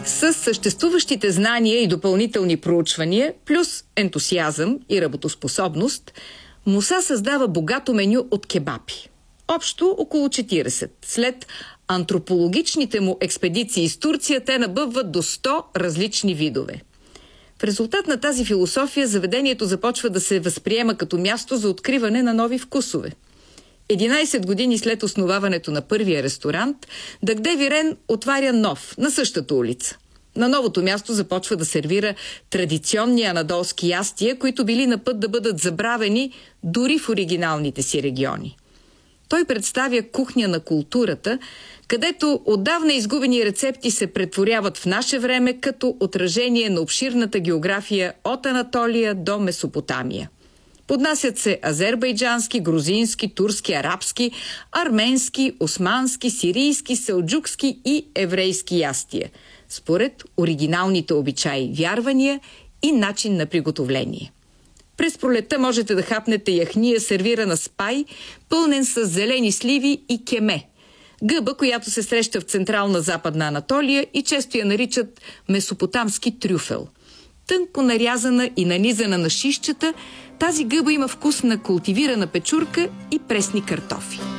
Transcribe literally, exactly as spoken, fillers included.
С съществуващите знания и допълнителни проучвания, плюс ентусиазъм и работоспособност, Муса създава богато меню от кебапи. Общо около четиридесет. След антропологичните му експедиции из Турция, те набъбват до сто различни видове. В резултат на тази философия заведението започва да се възприема като място за откриване на нови вкусове. единайсет години след основаването на първия ресторант, Дагде Вирен отваря нов, на същата улица. На новото място започва да сервира традиционни анадолски ястия, които били на път да бъдат забравени дори в оригиналните си региони. Той представя кухня на културата, където отдавна изгубени рецепти се претворяват в наше време като отражение на обширната география от Анатолия до Месопотамия. Поднасят се азербайджански, грузински, турски, арабски, арменски, османски, сирийски, селджукски и еврейски ястия, според оригиналните обичаи, вярвания и начин на приготовление. През пролетта можете да хапнете яхния, сервирана с пай, пълнен с зелени сливи и кеме, гъба, която се среща в Централна Западна Анатолия и често я наричат месопотамски трюфел. Тънко нарязана и нанизана на шишчета, тази гъба има вкус на култивирана печурка и пресни картофи.